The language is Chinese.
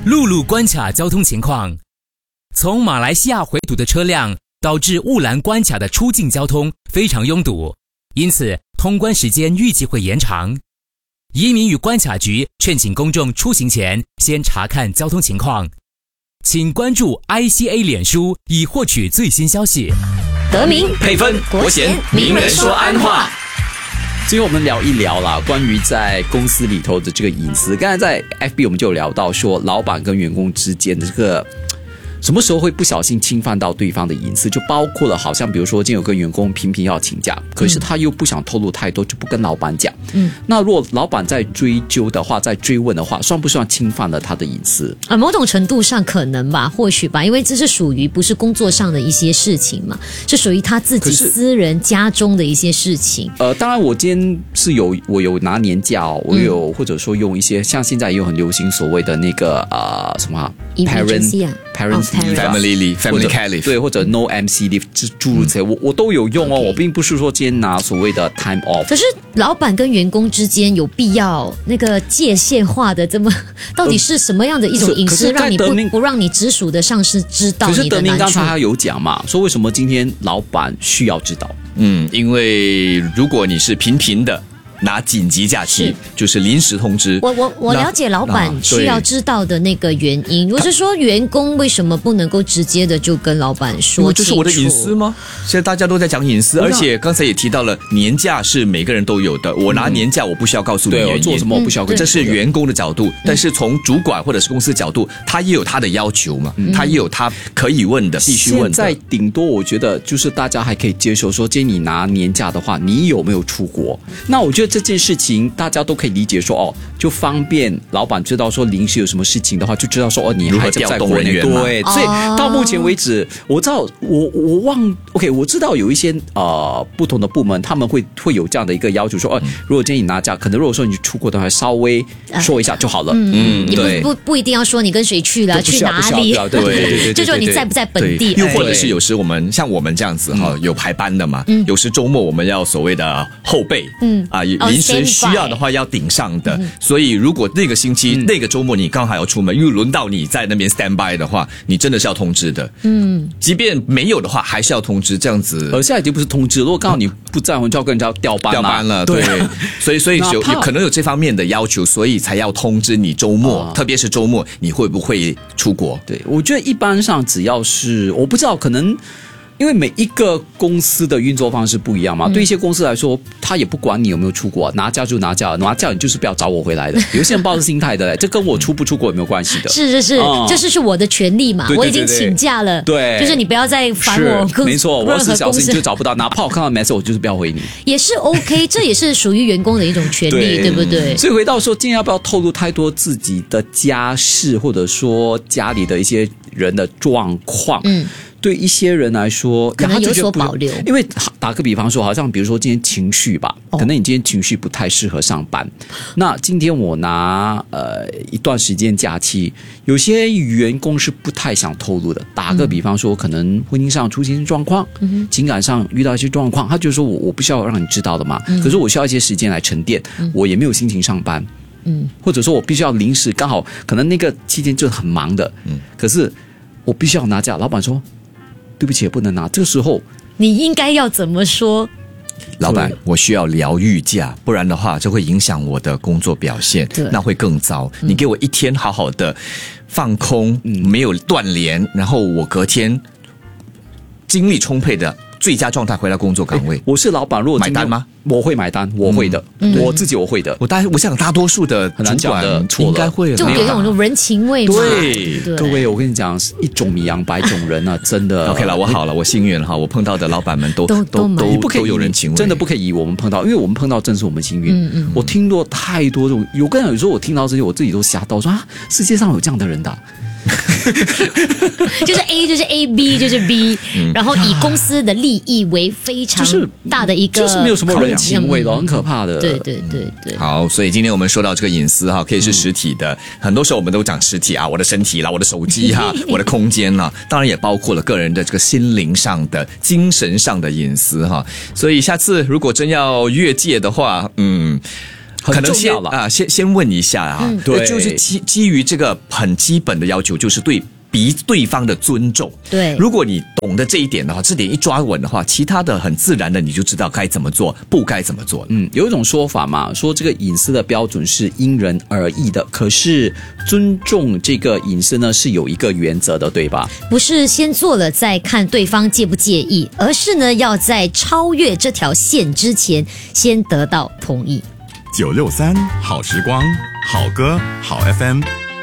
陆路关卡交通情况。从马来西亚回堵的车辆导致雾兰关卡的出境交通非常拥堵，因此通关时间预计会延长。移民与关卡局劝请公众出行前先查看交通情况。请关注 ICA 脸书以获取最新消息。 德明配分国贤名人说安话。 最后我们聊一聊啦，关于在公司里头的这个隐私。刚才在 FB 我们就有聊到说，老板跟员工之间的这个什么时候会不小心侵犯到对方的隐私，就包括了好像比如说今天有个员工频频要请假，可是他又不想透露太多，就不跟老板讲。那如果老板在追究的话，在追问的话，算不算侵犯了他的隐私？ 某种程度上可能吧，或许吧，因为这是属于不是工作上的一些事情嘛，是属于他自己私人家中的一些事情。 当然我今天是我有拿年假哦，我有或者说用一些像现在也有很流行所谓的那个什么parents family leave family care leave 对，或者 no MC leave 诸如此类，我都有用哦。我并不是说今天拿所谓的 time off。 可是老板跟员工之间有必要那个界限化的这么，到底是什么样的一种隐私，让你不让你直属的上司知道你的难处？可是德明刚才他有讲嘛，说为什么今天老板需要知道？ 因为如果你是频频的拿紧急假期，就是临时通知。 我了解老板需要知道的那个原因。如果是说员工为什么不能够直接的就跟老板说清楚？ 这是我的隐私吗？现在大家都在讲隐私，而且刚才也提到了年假是每个人都有的。我拿年假我不需要告诉你原因， 对，我做什么我不需要。 这是员工的角度，但是从主管或者是公司的角度，他也有他的要求嘛，他也有他可以问的，必须问的。 现在顶多我觉得就是大家还可以接受说，今天你拿年假的话，你有没有出国？那我觉得这件事情大家都可以理解说，就方便老板知道说临时有什么事情的话，就知道说你还在国内。对，所以到目前为止，我知道我知道有一些不同的部门他们会有这样的一个要求说，如果今天你拿假，可能如果说你出国的话，稍微说一下就好了。 你不一定要说你跟谁去了，去哪里， 对， 就说你在不在本地。 又或者是有时我们像我们这样子有排班的嘛，有时周末我们要所谓的后备，临时需要的话要顶上的，所以如果那个星期那个周末你刚好要出门，又轮到你在那边 stand by 的话，你真的是要通知的。即便没有的话，还是要通知，这样子。 现在已经不是通知，如果刚好你不在乎，就要跟人家调班了。对，所以有可能有这方面的要求，所以才要通知你周末，特别是周末你会不会出国？ 对，我觉得一般上只要是我不知道，可能。因为每一个公司的运作方式不一样嘛，对一些公司来说，他也不管你有没有出国，拿假就拿假，拿假你就是不要找我回来的。有些人抱着心态的，这跟我出不出国有没有关系的。 是，这是我的权利嘛，我已经请假了， 对， 就是你不要再烦我。 没错，我24小时你就找不到，哪怕我看到 message 我就是不要回你， 也是 OK， 这也是属于员工的一种权利，对不对？ 所以回到说，今天要不要透露太多自己的家事，或者说家里的一些人的状况？对一些人来说可能有所保留， 因为打个比方说，好像比如说今天情绪吧，可能你今天情绪不太适合上班，那今天我拿一段时间假期，有些员工是不太想透露的。打个比方说，可能婚姻上出现状况，情感上遇到一些状况，他就说我不需要让你知道的嘛，可是我需要一些时间来沉淀，我也没有心情上班，或者说我必须要临时，刚好可能那个期间就很忙的，可是我必须要拿假，老板说对不起，也不能拿。这个时候你应该要怎么说？ 老板，我需要疗愈假，不然的话就会影响我的工作表现，那会更糟。你给我一天好好的放空，没有断联，然后我隔天精力充沛的最佳状态回到工作岗位。 我是老板，如果买单吗？ 我会买单，我会的，我自己我会的。 我想大多数的很难讲的错了， 应该会就有一种人情味嘛。 对， 各位，我跟你讲，一种米养百种人啊，真的。 OK 了，我好了，我幸运了哈，我碰到的老板们都有人情味， 真的不可以以我们碰到，因为我们碰到正是我们幸运。我听过太多这种，有时候我听到这些，我自己都吓到，说世界上有这样的人的。 就是 A 就是 A，B 就是 B，然后以公司的利益为非常大的一个， 就是没有什么人情味了，很可怕的。 对。 好，所以今天我们说到这个隐私哈，可以是实体的，很多时候我们都讲实体啊，我的身体啦，我的手机哈，我的空间啦，当然也包括了个人的这个心灵上的、精神上的隐私哈。所以下次如果真要越界的话， 可能重要了先问一下啊， 对， 就是基于这个很基本的要求，就是对对方的尊重。 对， 如果你懂得这一点的话，这点一抓稳的话，其他的很自然的你就知道该怎么做，不该怎么做。 有一种说法嘛，说这个隐私的标准是因人而异的，可是尊重这个隐私呢是有一个原则的，对吧？ 不是先做了再看对方介不介意，而是呢要在超越这条线之前先得到同意。 963好时光，好歌好 FM。